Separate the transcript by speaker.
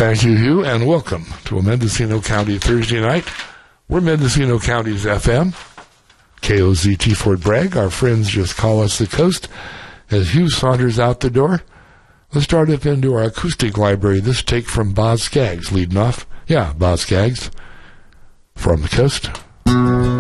Speaker 1: Thank you, Hugh, and welcome to a Mendocino County Thursday night. We're Mendocino County's FM, KOZT Fort Bragg. Our friends just call us the coast. As Hugh saunters out the door, let's start up into our acoustic library. This take from Boz Scaggs leading off. Yeah, Boz Scaggs from the coast.